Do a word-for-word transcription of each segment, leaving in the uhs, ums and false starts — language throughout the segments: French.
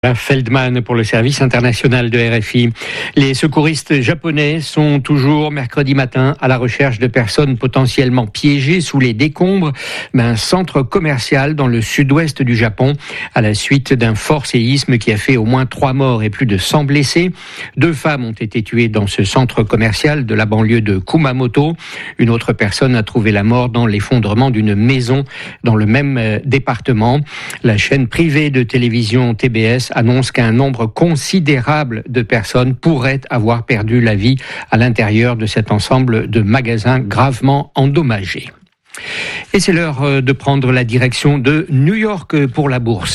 Feldman pour le service international de R F I. Les secouristes japonais sont toujours mercredi matin à la recherche de personnes potentiellement piégées sous les décombres d'un centre commercial dans le sud-ouest du Japon à la suite d'un fort séisme qui a fait au moins trois morts et plus de cent blessés. Deux femmes ont été tuées dans ce centre commercial de la banlieue de Kumamoto. Une autre personne a trouvé la mort dans l'effondrement d'une maison dans le même département. La chaîne privée de télévision T B S annonce qu'un nombre considérable de personnes pourraient avoir perdu la vie à l'intérieur de cet ensemble de magasins gravement endommagés. Et c'est l'heure de prendre la direction de New York pour la bourse.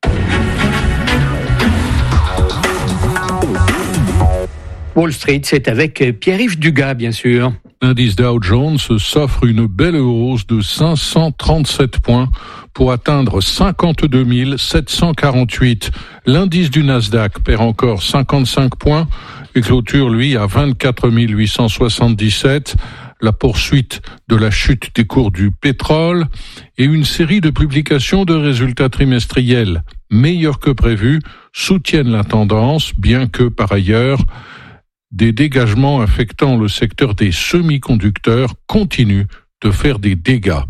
Wall Street, c'est avec Pierre-Yves Dugas, bien sûr. L'indice Dow Jones s'offre une belle hausse de cinq cent trente-sept points pour atteindre cinquante-deux mille sept cent quarante-huit. L'indice du Nasdaq perd encore cinquante-cinq points et clôture, lui, à vingt-quatre mille huit cent soixante-dix-sept. La poursuite de la chute des cours du pétrole et une série de publications de résultats trimestriels meilleurs que prévus soutiennent la tendance, bien que, par ailleurs, des dégagements affectant le secteur des semi-conducteurs continuent de faire des dégâts.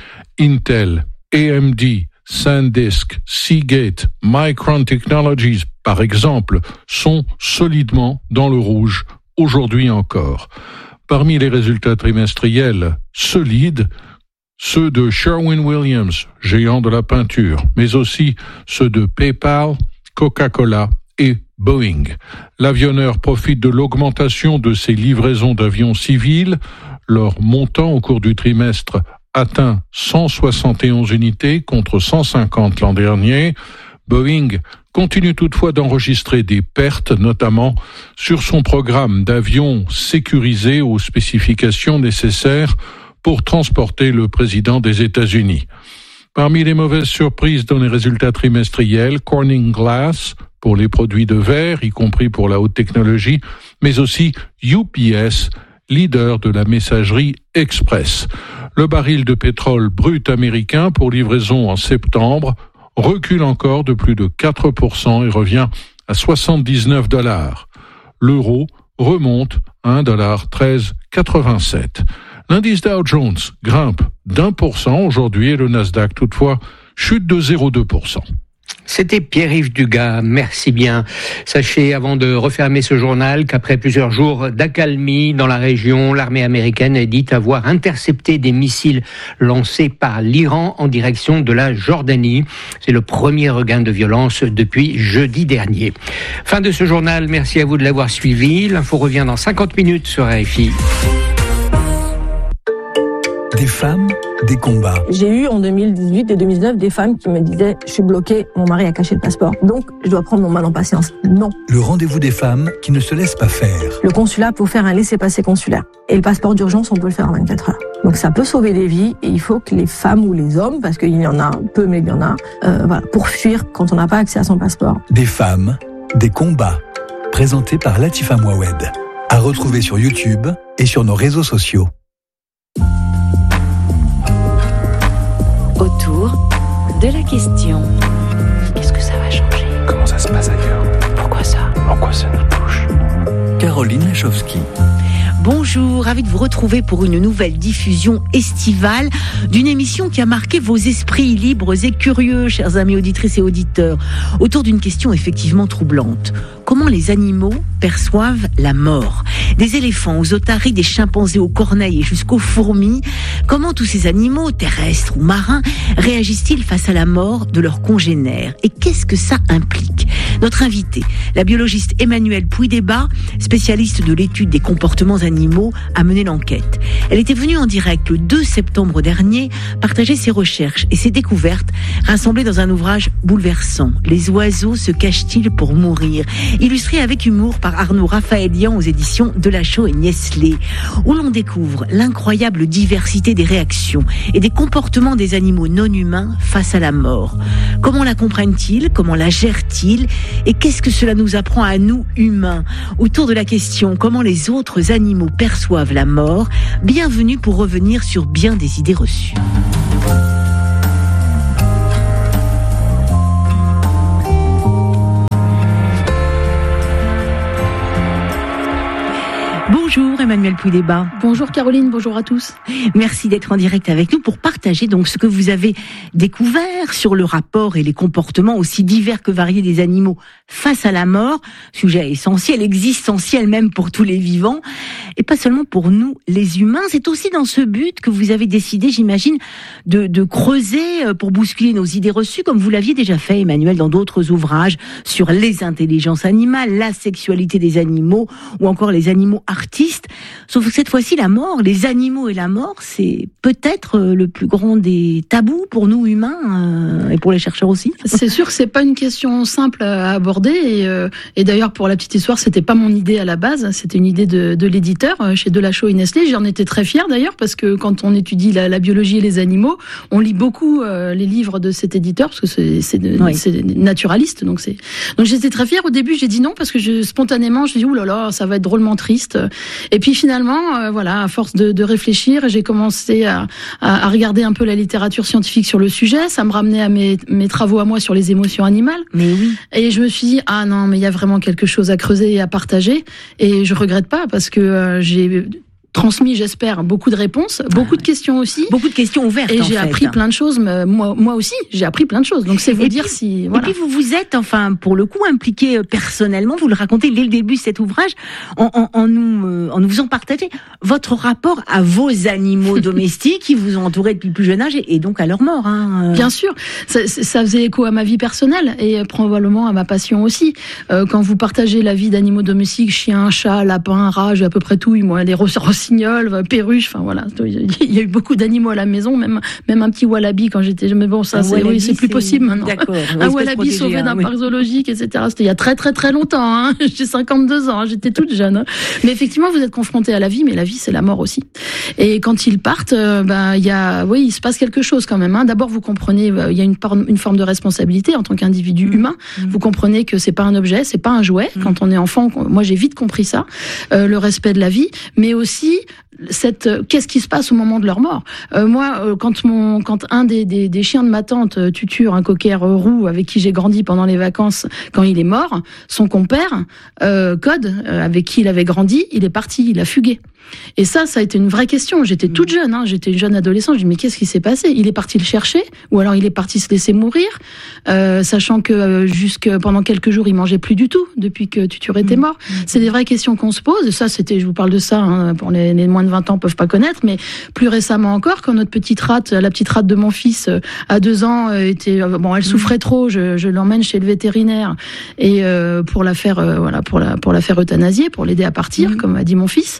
Intel, A M D, SanDisk, Seagate, Micron Technologies, par exemple, sont solidement dans le rouge, aujourd'hui encore. Parmi les résultats trimestriels solides, ceux de Sherwin-Williams, géant de la peinture, mais aussi ceux de PayPal, Coca-Cola et Boeing. L'avionneur profite de l'augmentation de ses livraisons d'avions civils. Leur montant au cours du trimestre atteint cent soixante et onze unités contre cent cinquante l'an dernier. Boeing continue toutefois d'enregistrer des pertes, notamment sur son programme d'avions sécurisés aux spécifications nécessaires pour transporter le président des États-Unis. Parmi les mauvaises surprises dans les résultats trimestriels, Corning Glass pour les produits de verre, y compris pour la haute technologie, mais aussi U P S, leader de la messagerie express. Le baril de pétrole brut américain pour livraison en septembre recule encore de plus de quatre pour cent et revient à soixante-dix-neuf dollars. L'euro remonte à un dollar treize quatre-vingt-sept. L'indice Dow Jones grimpe d'un pour cent aujourd'hui et le Nasdaq, toutefois, chute de zéro virgule deux pour cent. C'était Pierre-Yves Dugas, merci bien. Sachez, avant de refermer ce journal, qu'après plusieurs jours d'accalmie dans la région, l'armée américaine a dit avoir intercepté des missiles lancés par l'Iran en direction de la Jordanie. C'est le premier regain de violence depuis jeudi dernier. Fin de ce journal, merci à vous de l'avoir suivi. L'info revient dans cinquante minutes sur R F I. Des femmes, des combats. J'ai eu en deux mille dix-huit et deux mille dix-neuf des femmes qui me disaient « je suis bloquée, mon mari a caché le passeport, donc je dois prendre mon mal en patience ». Non. Le rendez-vous des femmes qui ne se laissent pas faire. Le consulat peut faire un laissez-passer consulaire. Et le passeport d'urgence, on peut le faire en vingt-quatre heures. Donc ça peut sauver des vies et il faut que les femmes ou les hommes, parce qu'il y en a peu mais il y en a, euh, voilà, pour fuir quand on n'a pas accès à son passeport. Des femmes, des combats. Présenté par Latifa Mouawed. À retrouver sur YouTube et sur nos réseaux sociaux. Autour de la question. Qu'est-ce que ça va changer ? Comment ça se passe ailleurs ? Pourquoi ça ? Pourquoi ça nous touche ? Caroline Lachowski. Bonjour, ravi de vous retrouver pour une nouvelle diffusion estivale d'une émission qui a marqué vos esprits libres et curieux, chers amis auditrices et auditeurs, autour d'une question effectivement troublante. Comment les animaux perçoivent la mort ? Des éléphants aux otaries, des chimpanzés aux corneilles et jusqu'aux fourmis, comment tous ces animaux, terrestres ou marins, réagissent-ils face à la mort de leurs congénères ? Et qu'est-ce que ça implique ? Notre invitée, la biologiste Emmanuelle Puydébat, spécialiste de l'étude des comportements animaux, a mené l'enquête. Elle était venue en direct le deux septembre dernier partager ses recherches et ses découvertes rassemblées dans un ouvrage bouleversant. Les oiseaux se cachent-ils pour mourir ? Illustré avec humour par Arnaud Raphaëlian aux éditions Delachaux et Niestlé, où l'on découvre l'incroyable diversité des réactions et des comportements des animaux non humains face à la mort. Comment la comprennent-ils ? Comment la gèrent-ils ? Et qu'est-ce que cela nous apprend à nous, humains ? Autour de la question comment les autres animaux perçoivent la mort, bienvenue pour revenir sur bien des idées reçues. Bonjour Emmanuelle Pouydébat. Bonjour Caroline, bonjour à tous. Merci d'être en direct avec nous pour partager donc ce que vous avez découvert sur le rapport et les comportements aussi divers que variés des animaux face à la mort. Sujet essentiel, existentiel même pour tous les vivants et pas seulement pour nous les humains. C'est aussi dans ce but que vous avez décidé, j'imagine, de, de creuser pour bousculer nos idées reçues comme vous l'aviez déjà fait Emmanuelle dans d'autres ouvrages sur les intelligences animales, la sexualité des animaux ou encore les animaux artistes. Sauf que cette fois-ci, la mort, les animaux et la mort, c'est peut-être le plus grand des tabous pour nous humains euh, et pour les chercheurs aussi. C'est sûr que c'est pas une question simple à aborder et, euh, et d'ailleurs pour la petite histoire, c'était pas mon idée à la base, c'était une idée de, de l'éditeur chez Delachaux et Nestlé. J'en étais très fière d'ailleurs parce que quand on étudie la, la biologie et les animaux, on lit beaucoup euh, les livres de cet éditeur parce que c'est, c'est, de, oui. c'est naturaliste. Donc c'est donc j'étais très fière. Au début, j'ai dit non parce que je, spontanément, je dis ouh là là, ça va être drôlement triste. Et puis finalement, euh, voilà, à force de, de réfléchir, j'ai commencé à, à, à regarder un peu la littérature scientifique sur le sujet. Ça me ramenait à mes, mes travaux à moi sur les émotions animales. Mais oui. Et je me suis dit ah non, mais il y a vraiment quelque chose à creuser et à partager. Et je regrette pas parce que euh, j'ai transmis, j'espère, beaucoup de réponses, beaucoup de questions aussi. Beaucoup de questions ouvertes, et en j'ai fait. appris plein de choses, moi, moi aussi, j'ai appris plein de choses. Donc c'est vous et dire puis, si... Voilà. Et puis vous vous êtes, enfin, pour le coup, impliqué personnellement, vous le racontez dès le début de cet ouvrage, en, en, en, nous, euh, en nous faisant partager votre rapport à vos animaux domestiques qui vous ont entouré depuis le plus jeune âge et, et donc à leur mort. Hein. Bien sûr, ça, ça faisait écho à ma vie personnelle et probablement à ma passion aussi. Euh, quand vous partagez la vie d'animaux domestiques, chiens, chats, lapins, rats, j'ai à peu près tout, moi, des rossignols, perruches, enfin voilà, il y a eu beaucoup d'animaux à la maison, même même un petit wallaby quand j'étais, mais bon ça un c'est wallaby, oui, c'est plus c'est... possible maintenant. D'accord. Un wallaby sauvé hein, d'un oui. parc zoologique, et cetera. C'était il y a très très très longtemps. Hein. J'ai cinquante-deux ans, hein, j'étais toute jeune. Hein. Mais effectivement, vous êtes confronté à la vie, mais la vie c'est la mort aussi. Et quand ils partent, euh, ben il y a, oui, il se passe quelque chose quand même. Hein. D'abord, vous comprenez, il y a une, par, une forme de responsabilité en tant qu'individu mmh. humain. Mmh. Vous comprenez que c'est pas un objet, c'est pas un jouet. Mmh. Quand on est enfant, moi j'ai vite compris ça, euh, le respect de la vie, mais aussi cette qu'est-ce qui se passe au moment de leur mort. Euh, moi, euh, quand mon quand un des, des des chiens de ma tante, euh, Tutur, un cocker euh, roux avec qui j'ai grandi pendant les vacances, quand il est mort, son compère, euh, Code, euh, avec qui il avait grandi, il est parti, il a fugué. Et ça, ça a été une vraie question. J'étais toute jeune, hein, j'étais une jeune adolescente. Je dis mais qu'est-ce qui s'est passé ? Il est parti le chercher, ou alors il est parti se laisser mourir, euh, sachant que euh, jusque pendant quelques jours il mangeait plus du tout depuis que Tutur était mort. Mmh. C'est des vraies questions qu'on se pose. Et ça, c'était, je vous parle de ça, hein, pour les, les moins de vingt ans peuvent pas connaître, mais plus récemment encore, quand notre petite rate, la petite rate de mon fils euh, à deux ans euh, était euh, bon, elle souffrait trop. Je, je l'emmène chez le vétérinaire et euh, pour la faire, euh, voilà, pour la pour la faire euthanasier, pour l'aider à partir, mmh. comme a dit mon fils.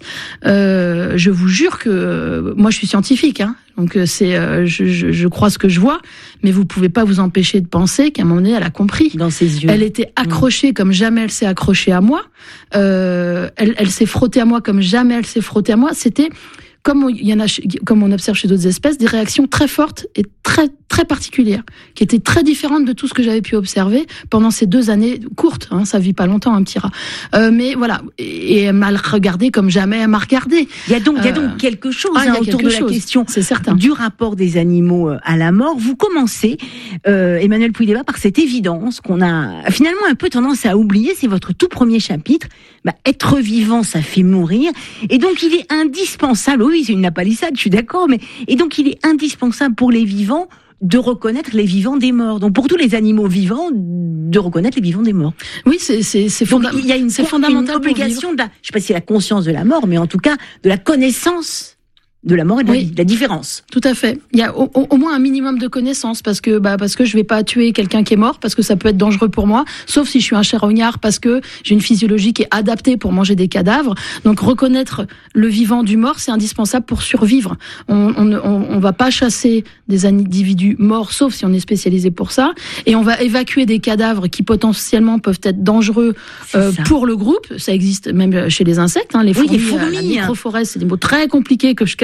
Euh, je vous jure que euh, moi je suis scientifique, hein, donc euh, c'est euh, je, je, je crois ce que je vois, mais vous pouvez pas vous empêcher de penser qu'à un moment donné elle a compris. Dans ses yeux. Elle était accrochée mmh. comme jamais elle s'est accrochée à moi. Euh, elle, elle s'est frottée à moi comme jamais elle s'est frottée à moi. C'était comme il y en a, comme on observe chez d'autres espèces, des réactions très fortes et très très particulières, qui étaient très différentes de tout ce que j'avais pu observer pendant ces deux années courtes. Hein, ça vit pas longtemps un petit rat, euh, mais voilà. Et elle m'a regardé comme jamais elle m'a regardé. Il y a donc il y a donc quelque chose ah, hein, autour de chose, la question, c'est certain, du rapport des animaux à la mort. Vous commencez, euh, Emmanuelle Pouydébat, par cette évidence qu'on a finalement un peu tendance à oublier. C'est votre tout premier chapitre. Bah, être vivant, ça fait mourir, et donc il est indispensable. Oui, c'est une lapalissade, je suis d'accord, mais et donc il est indispensable pour les vivants de reconnaître les vivants des morts. Donc pour tous les animaux vivants, de reconnaître les vivants des morts. Oui, c'est c'est c'est fonda- il y a une, c'est fondamental, une obligation de la, je sais pas si c'est la conscience de la mort, mais en tout cas de la connaissance de la mort et de, oui. la, de la différence. Tout à fait. Il y a au, au, au moins un minimum de connaissances parce que bah parce que je vais pas tuer quelqu'un qui est mort parce que ça peut être dangereux pour moi, sauf si je suis un charognard parce que j'ai une physiologie qui est adaptée pour manger des cadavres. Donc reconnaître le vivant du mort, c'est indispensable pour survivre. On on on, on va pas chasser des individus morts sauf si on est spécialisé pour ça, et on va évacuer des cadavres qui potentiellement peuvent être dangereux euh, pour le groupe. Ça existe même chez les insectes, hein, les oui, fourmis, les fourmis, la microforêt, c'est des mots très compliqués que je casse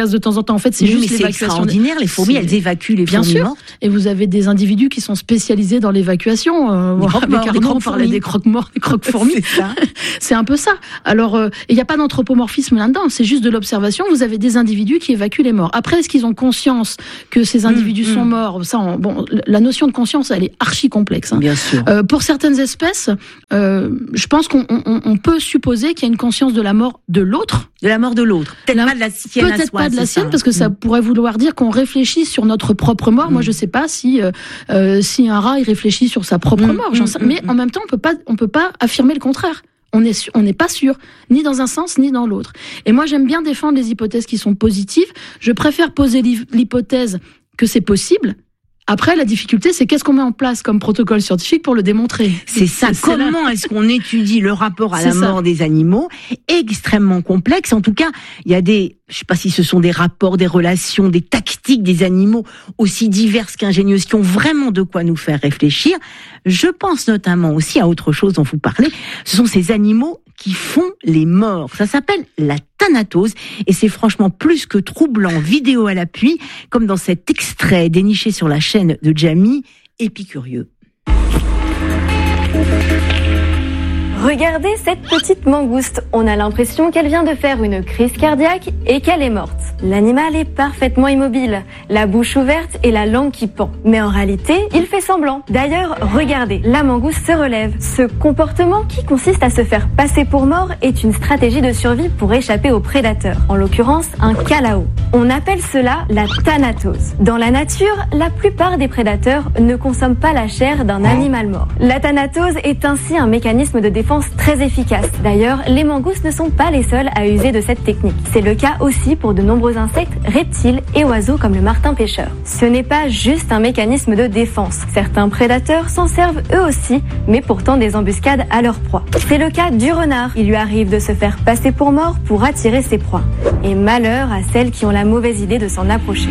passe de temps en temps. En fait, c'est oui, juste mais c'est l'évacuation. extraordinaire. Les fourmis, c'est... elles évacuent les Bien fourmis sûr. mortes. Et vous avez des individus qui sont spécialisés dans l'évacuation. Euh, Des croque-morts, avec des Arnaud, on parlait des croque-morts, des croque-fourmis. C'est ça. C'est un peu ça. Alors, il euh, n'y a pas d'anthropomorphisme là-dedans. C'est juste de l'observation. Vous avez des individus qui évacuent les morts. Après, est-ce qu'ils ont conscience que ces individus mmh, sont mmh. morts? Ça, on, bon, la notion de conscience, elle est archi complexe. Hein. Bien sûr. Euh, pour certaines espèces, euh, je pense qu'on on, on peut supposer qu'il y a une conscience de la mort de l'autre. De la mort de l'autre. Peut-être la, pas de la sienne. Peut-être soi, pas de la sienne, ça. parce que ça mmh. pourrait vouloir dire qu'on réfléchit sur notre propre mort. Mmh. Moi, je sais pas si euh, euh, si un rat il réfléchit sur sa propre mmh. mort. J'en sais, mmh. Mais en même temps, on peut pas on peut pas affirmer le contraire. On est on n'est pas sûr, ni dans un sens ni dans l'autre. Et moi, j'aime bien défendre les hypothèses qui sont positives. Je préfère poser l'hypothèse que c'est possible. Après, la difficulté, c'est qu'est-ce qu'on met en place comme protocole scientifique pour le démontrer. C'est ça. C'est Comment là. Est-ce qu'on étudie le rapport à la ça. mort des animaux? Extrêmement complexe. En tout cas, il y a des, je sais pas si ce sont des rapports, des relations, des tactiques des animaux aussi diverses qu'ingénieuses qui ont vraiment de quoi nous faire réfléchir. Je pense notamment aussi à autre chose dont vous parlez. Ce sont ces animaux qui font les morts. Ça s'appelle la thanatose et c'est franchement plus que troublant, vidéo à l'appui, comme dans cet extrait déniché sur la chaîne de Jamie, Épicurieux. Regardez cette petite mangouste. On a l'impression qu'elle vient de faire une crise cardiaque et qu'elle est morte. L'animal est parfaitement immobile, la bouche ouverte et la langue qui pend. Mais en réalité, il fait semblant. D'ailleurs, regardez, la mangouste se relève. Ce comportement qui consiste à se faire passer pour mort est une stratégie de survie pour échapper aux prédateurs. En l'occurrence, un kalao. On appelle cela la thanatose. Dans la nature, la plupart des prédateurs ne consomment pas la chair d'un animal mort. La thanatose est ainsi un mécanisme de défense très efficace. D'ailleurs, les mangoustes ne sont pas les seuls à user de cette technique. C'est le cas aussi pour de nombreux insectes, reptiles et oiseaux comme le martin pêcheur. Ce n'est pas juste un mécanisme de défense. Certains prédateurs s'en servent eux aussi, mais pourtant des embuscades à leur proie. C'est le cas du renard. Il lui arrive de se faire passer pour mort pour attirer ses proies. Et malheur à celles qui ont la mauvaise idée de s'en approcher.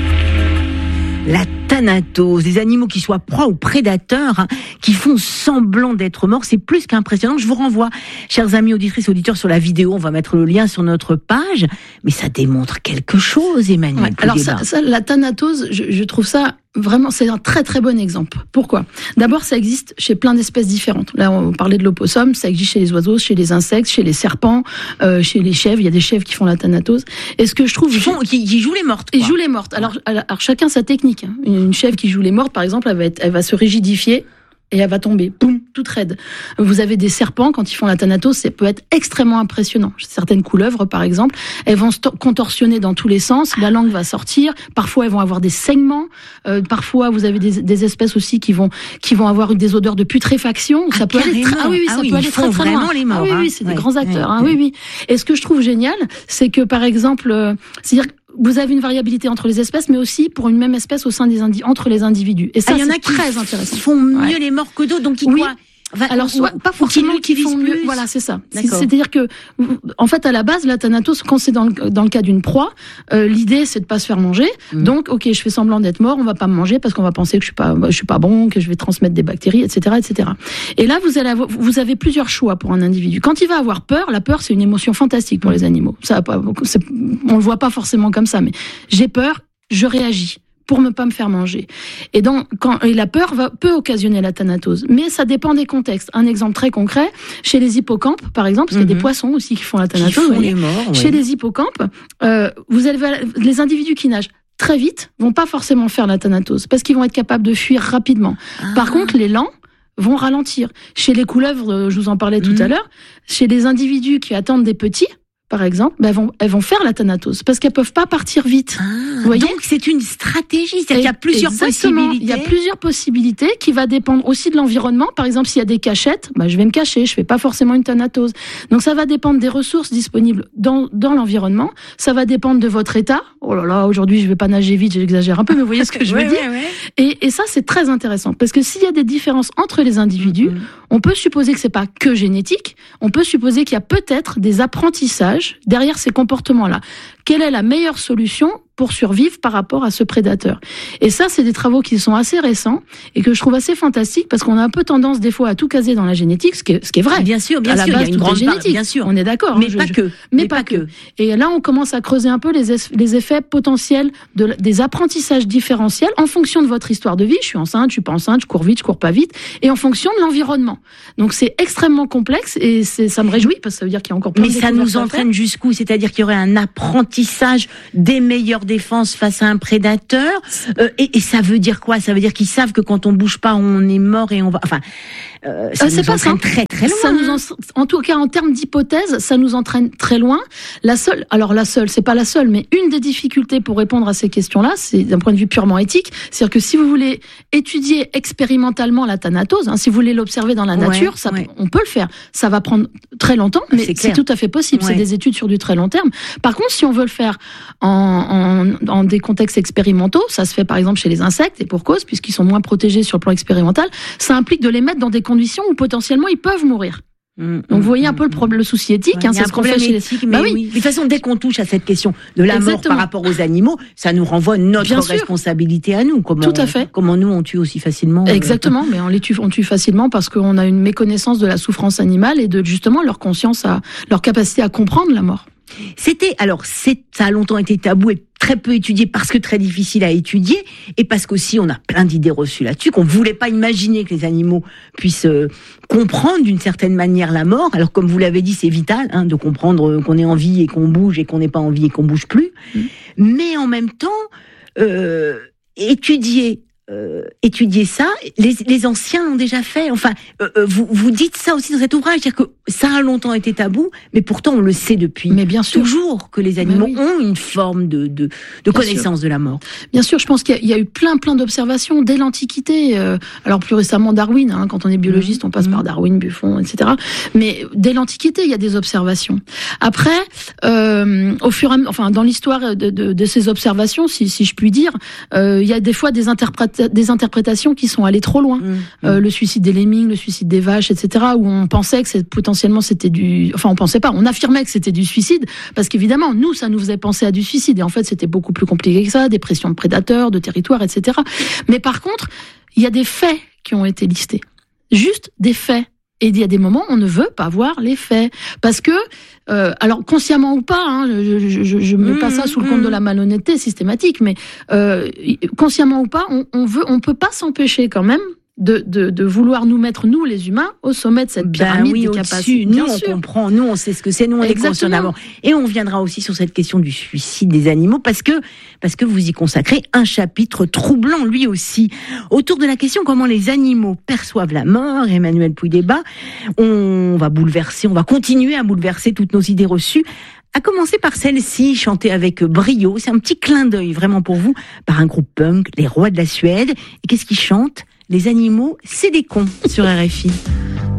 La thanatose, des animaux qui soient proies ou prédateurs, hein, qui font semblant d'être morts, c'est plus qu'impressionnant. Je vous renvoie, chers amis auditrices et auditeurs, sur la vidéo, on va mettre le lien sur notre page, mais ça démontre quelque chose, Emmanuel. Ouais, alors ça, ça, la thanatose, je, je trouve ça vraiment, c'est un très très bon exemple. Pourquoi? D'abord, ça existe chez plein d'espèces différentes. Là, on parlait de l'opossum, ça existe chez les oiseaux, chez les insectes, chez les serpents, euh, chez les chèvres. Il y a des chèvres qui font la thanatose. Et ce que je trouve, ils, font, qui, qui jouent les mortes. Ils jouent les mortes. Alors, alors chacun sa technique. Une chèvre qui joue les mortes, par exemple, elle va, être, elle va se rigidifier et elle va tomber, boum, toute raide. Vous avez des serpents, quand ils font la thanatose, ça peut être extrêmement impressionnant. Certaines couleuvres, par exemple, elles vont se contorsionner dans tous les sens, la langue va sortir, parfois elles vont avoir des saignements, euh, parfois vous avez des, des espèces aussi qui vont qui vont avoir des odeurs de putréfaction. Ah, ça peut aller très, ah oui, oui, ah ça oui, peut aller très très loin. Les morts, ah oui, oui, c'est hein. des grands acteurs. Ouais, hein, ouais. Oui, oui. Et ce que je trouve génial, c'est que par exemple, euh, c'est-à-dire vous avez une variabilité entre les espèces, mais aussi pour une même espèce au sein des indi- entre les individus. Et ça, ah, il y en a c'est qui très intéressant. Font mieux ouais. les morts que d'autres, donc ils oui. quoi Va, Alors, soit, pas forcément qu'ils font mieux. Plus. Voilà, c'est ça. D'accord. C'est-à-dire que, en fait, à la base, la thanatose, quand c'est dans le, dans le cas d'une proie, euh, l'idée, c'est de pas se faire manger. Mmh. Donc, ok, je fais semblant d'être mort, on va pas me manger parce qu'on va penser que je suis pas, je suis pas bon, que je vais transmettre des bactéries, et cetera, et cetera. Et là, vous allez avoir, vous avez plusieurs choix pour un individu. Quand il va avoir peur, la peur, c'est une émotion fantastique pour les animaux. Ça, c'est, on le voit pas forcément comme ça, mais j'ai peur, je réagis pour ne pas me faire manger. Et, donc, quand, et la peur va, peut occasionner la thanatose. Mais ça dépend des contextes. Un exemple très concret, chez les hippocampes, par exemple, parce mm-hmm. qu'il y a des poissons aussi qui font la thanatose. Qui font les morts, ouais. Chez les hippocampes, euh, vous avez les individus qui nagent très vite vont pas forcément faire la thanatose parce qu'ils vont être capables de fuir rapidement. Ah. Par contre, les lents vont ralentir. Chez les couleuvres, je vous en parlais tout mm. à l'heure, chez les individus qui attendent des petits, par exemple, ben elles, vont, elles vont faire la thanatose parce qu'elles peuvent pas partir vite. Ah, vous voyez ? Donc c'est une stratégie, c'est-à-dire qu'il y a plusieurs Exactement. possibilités. Il y a plusieurs possibilités qui va dépendre aussi de l'environnement. Par exemple, s'il y a des cachettes, ben je vais me cacher, je fais pas forcément une thanatose. Donc ça va dépendre des ressources disponibles dans dans l'environnement. Ça va dépendre de votre état. Oh là là, aujourd'hui je vais pas nager vite, j'exagère un peu, mais vous voyez ce que je veux ouais, dire. Ouais, ouais. Et, et ça c'est très intéressant parce que s'il y a des différences entre les individus, mm-hmm. on peut supposer que c'est pas que génétique. On peut supposer qu'il y a peut-être des apprentissages derrière ces comportements-là. quelle est la meilleure solution pour survivre par rapport à ce prédateur. Et ça, c'est des travaux qui sont assez récents et que je trouve assez fantastiques parce qu'on a un peu tendance des fois à tout caser dans la génétique, ce qui est, ce qui est vrai. Bien sûr, bien à la sûr, base, il y a une tout grande est génétique. part, bien sûr. On est d'accord. Mais hein, pas je, que. Je, mais, mais pas, pas que. que. Et là, on commence à creuser un peu les, es, les effets potentiels de, des apprentissages différentiels en fonction de votre histoire de vie. Je suis enceinte, je suis pas enceinte, je cours vite, je cours pas vite, et en fonction de l'environnement. Donc c'est extrêmement complexe et c'est, ça me réjouit parce que ça veut dire qu'il y a encore plein mais de ça nous entraîne jusqu'où? C'est-à-dire qu'il y aurait un apprentissage des meilleures défenses face à un prédateur, euh, et, et ça veut dire quoi? Ça veut dire qu'ils savent que quand on bouge pas, on est mort et on va. Enfin, euh, ça euh, nous c'est pas entraîne ça. très très loin. Ça nous en... en tout cas, en termes d'hypothèse, ça nous entraîne très loin. La seule, alors la seule, c'est pas la seule, mais une des difficultés pour répondre à ces questions-là, c'est d'un point de vue purement éthique, c'est-à-dire que si vous voulez étudier expérimentalement la thanatose, hein, si vous voulez l'observer dans la nature, ouais, ça, ouais. on peut le faire. Ça va prendre très longtemps, mais c'est, c'est tout à fait possible. Ouais. C'est des études sur du très long terme. Par contre, si on veut le faire en, en, en des contextes expérimentaux, ça se fait par exemple chez les insectes, et pour cause, puisqu'ils sont moins protégés sur le plan expérimental, ça implique de les mettre dans des conditions où potentiellement ils peuvent mourir. Mmh, Donc vous voyez un peu le, problème, le souci éthique, ouais, hein, c'est ce qu'on fait chez les... mais bah oui. oui. De toute façon, dès qu'on touche à cette question de la Exactement. mort par rapport aux animaux, ça nous renvoie notre Bien responsabilité sûr. à nous. Comment, Tout à fait. Comment nous on tue aussi facilement. Exactement, euh... mais on les tue, on tue facilement parce qu'on a une méconnaissance de la souffrance animale et de justement leur conscience, à leur capacité à comprendre la mort. C'était, alors, c'est, ça a longtemps été tabou et très peu étudié parce que très difficile à étudier et parce qu'aussi on a plein d'idées reçues là-dessus, qu'on voulait pas imaginer que les animaux puissent euh, comprendre d'une certaine manière la mort. Alors, comme vous l'avez dit, c'est vital, hein, de comprendre qu'on est en vie et qu'on bouge et qu'on n'est pas en vie et qu'on bouge plus. Mmh. Mais en même temps, euh, étudier Euh, étudier ça, les, les anciens l'ont déjà fait. Enfin, euh, vous, vous dites ça aussi dans cet ouvrage, c'est-à-dire que ça a longtemps été tabou, mais pourtant on le sait depuis mais bien sûr. toujours que les animaux oui. ont une forme de, de, de connaissance sûr. de la mort. Bien sûr, je pense qu'il y a, il y a eu plein plein d'observations dès l'Antiquité. Euh, alors plus récemment Darwin, hein, quand on est biologiste, mmh. on passe mmh. par Darwin, Buffon, et cetera. Mais dès l'Antiquité, il y a des observations. Après, euh, au fur et à mesure, enfin dans l'histoire de, de, de ces observations, si, si je puis dire, euh, il y a des fois des interprétations des interprétations qui sont allées trop loin. Mmh, mmh. Euh, le suicide des lemmings, le suicide des vaches, et cetera, où on pensait que c'est, potentiellement c'était du... Enfin, on pensait pas, on affirmait que c'était du suicide, parce qu'évidemment, nous, ça nous faisait penser à du suicide. Et en fait, c'était beaucoup plus compliqué que ça, des pressions de prédateurs, de territoires, et cetera. Mais par contre, il y a des faits qui ont été listés. Juste des faits. Et il y a des moments où on ne veut pas voir les faits. Parce que, euh, alors consciemment ou pas, hein, je, je, je mets mmh, pas ça sous le compte mmh. de la malhonnêteté systématique, mais euh, consciemment ou pas, on, on veut, on peut pas s'empêcher quand même de, de, de vouloir nous mettre, nous les humains, au sommet de cette pyramide ben oui, des capacités. Nous, on comprend, nous, on sait ce que c'est, nous, on est conscients d'abord. Et on viendra aussi sur cette question du suicide des animaux, parce que, parce que vous y consacrez un chapitre troublant, lui aussi, autour de la question comment les animaux perçoivent la mort. Emmanuelle Puydébat, on va bouleverser, on va continuer à bouleverser toutes nos idées reçues, à commencer par celle-ci, chantée avec brio. C'est un petit clin d'œil, vraiment pour vous, par un groupe punk, les Rois de la Suède. Et qu'est-ce qu'ils chantent ? Les animaux, c'est des cons, sur R F I.